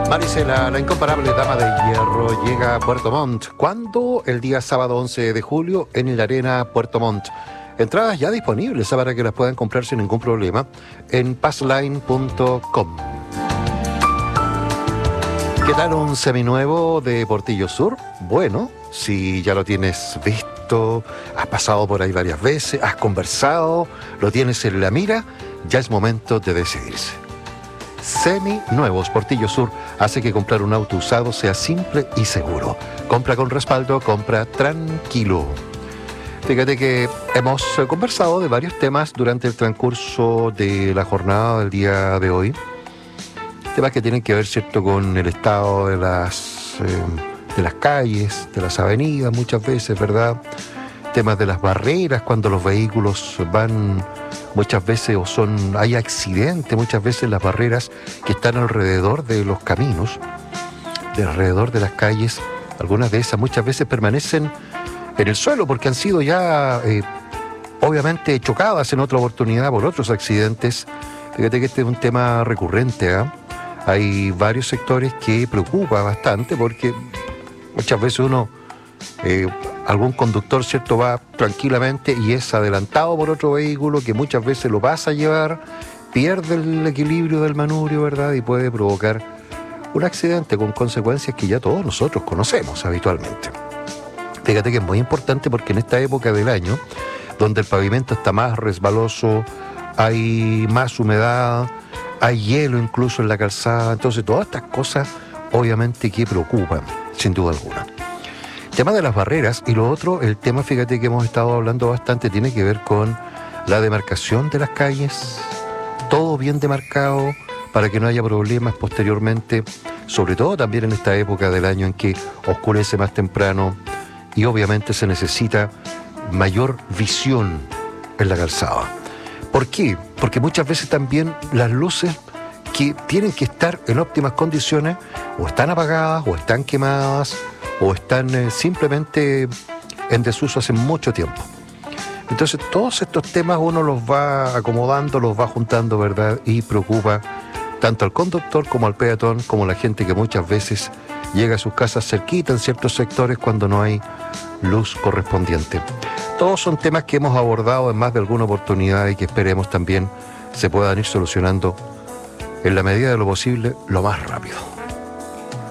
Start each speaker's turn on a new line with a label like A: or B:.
A: Marisela, la incomparable dama de hierro, llega a Puerto Montt. ¿Cuándo? El día sábado 11 de julio en la Arena Puerto Montt. Entradas ya disponibles para que las puedan comprar sin ningún problema en passline.com. ¿Qué tal un seminuevo de Portillo Sur? Bueno, si ya lo tienes visto, has pasado por ahí varias veces, has conversado, lo tienes en la mira, ya es momento de decidirse. Seminuevos Portillo Sur hace que comprar un auto usado sea simple y seguro. Compra con respaldo, compra tranquilo. Fíjate que hemos conversado de varios temas durante el transcurso de la jornada del día de hoy. Temas que tienen que ver, ¿cierto?, con el estado de las calles, de las avenidas muchas veces, ¿verdad? Temas de las barreras cuando los vehículos van muchas veces hay accidentes, muchas veces las barreras que están alrededor de los caminos, alrededor de las calles, algunas de esas muchas veces permanecen en el suelo porque han sido ya obviamente chocadas en otra oportunidad por otros accidentes. Fíjate que este es un tema recurrente, ¿eh? Hay varios sectores que preocupa bastante porque muchas veces algún conductor, ¿cierto?, va tranquilamente y es adelantado por otro vehículo que muchas veces lo pasa a llevar, pierde el equilibrio del manubrio, ¿verdad?, y puede provocar un accidente con consecuencias que ya todos nosotros conocemos habitualmente. Fíjate que es muy importante porque en esta época del año, donde el pavimento está más resbaloso, hay más humedad, hay hielo incluso en la calzada, entonces todas estas cosas obviamente que preocupan, sin duda alguna. El tema de las barreras y lo otro, el tema, fíjate que hemos estado hablando bastante, tiene que ver con la demarcación de las calles, todo bien demarcado para que no haya problemas posteriormente, sobre todo también en esta época del año en que oscurece más temprano y obviamente se necesita mayor visión en la calzada. ¿Por qué? Porque muchas veces también las luces que tienen que estar en óptimas condiciones o están apagadas o están quemadas o están simplemente en desuso hace mucho tiempo. Entonces todos estos temas uno los va acomodando, los va juntando, ¿verdad? Y preocupa tanto al conductor como al peatón, como a la gente que muchas veces llega a sus casas cerquita en ciertos sectores cuando no hay luz correspondiente. Todos son temas que hemos abordado en más de alguna oportunidad y que esperemos también se puedan ir solucionando en la medida de lo posible lo más rápido.